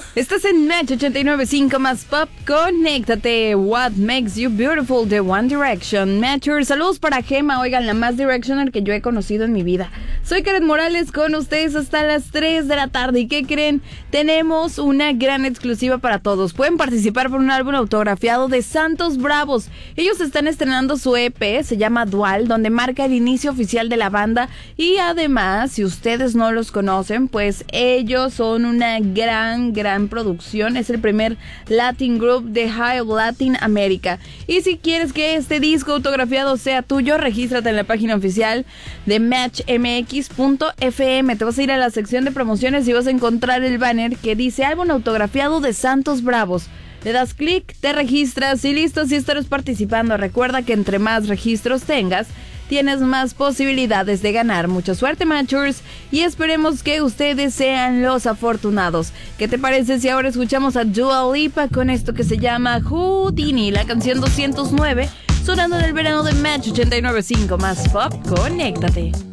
Estás en Match 89.5 más Pop. Conéctate. What Makes You Beautiful de One Direction. Matchers, saludos para Gema. Oigan, la más Directioner que yo he conocido en mi vida. Soy Karen Morales con ustedes hasta las 3 de la tarde. ¿Y qué creen? Tenemos una gran exclusiva para todos. Pueden participar por un álbum autografiado de Santos Bravos. Ellos están estrenando su EP, se llama Dual, donde marca el inicio oficial de la banda. Y además, si ustedes no los conocen, pues ellos son una gran producción. Es el primer Latin Group de High Latin America. Y si quieres que este disco autografiado sea tuyo, regístrate en la página oficial de matchmx.fm. Te vas a ir a la sección de promociones y vas a encontrar el banner que dice álbum autografiado de Santos Bravos. Le das clic, te registras y listo, si estarás participando. Recuerda que entre más registros tengas, tienes más posibilidades de ganar. Mucha suerte, Matchers, y esperemos que ustedes sean los afortunados. ¿Qué te parece si ahora escuchamos a Dua Lipa con esto que se llama Houdini, la canción 209, sonando en el verano de Match 89.5 más Pop? Conéctate.